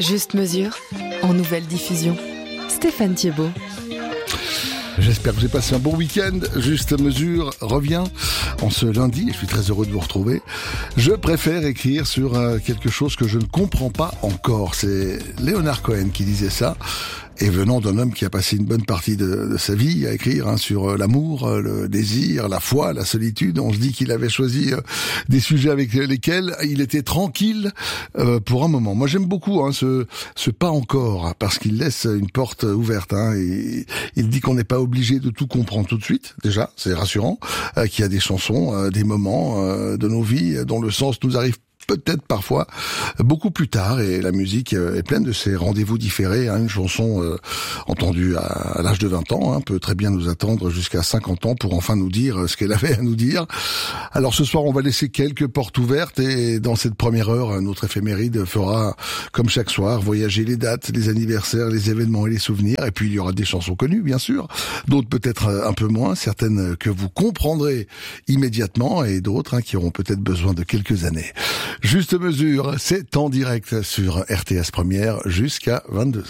Juste mesure, en nouvelle diffusion. Stéphane Thiebaud. J'espère que j'ai passé un bon week-end. Juste mesure revient en ce lundi et je suis très heureux de vous retrouver. Je préfère écrire sur quelque chose que je ne comprends pas encore. C'est Leonard Cohen qui disait ça. Et venant d'un homme qui a passé une bonne partie de sa vie à écrire sur l'amour, le désir, la foi, la solitude, on se dit qu'il avait choisi des sujets avec lesquels il était tranquille pour un moment. Moi j'aime beaucoup ce pas encore, parce qu'il laisse une porte ouverte. Et il dit qu'on n'est pas obligé de tout comprendre tout de suite, déjà, c'est rassurant, qu'il y a des chansons, des moments de nos vies dont le sens nous arrive peut-être parfois beaucoup plus tard, et la musique est pleine de ces rendez-vous différés. Une chanson entendue à l'âge de 20 ans peut très bien nous attendre jusqu'à 50 ans pour enfin nous dire ce qu'elle avait à nous dire. Alors ce soir, on va laisser quelques portes ouvertes, et dans cette première heure, notre éphéméride fera, comme chaque soir, voyager les dates, les anniversaires, les événements et les souvenirs. Et puis il y aura des chansons connues, bien sûr, d'autres peut-être un peu moins, certaines que vous comprendrez immédiatement, et d'autres qui auront peut-être besoin de quelques années. Juste mesure, c'est en direct sur RTS Première jusqu'à 22h.